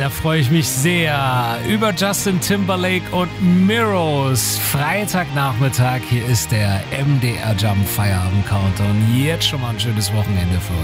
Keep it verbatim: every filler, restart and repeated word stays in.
da freue ich mich sehr über Justin Timberlake und Mirrors. Freitagnachmittag, hier ist der M D R Jump Feierabend Countdown. Jetzt schon mal ein schönes Wochenende für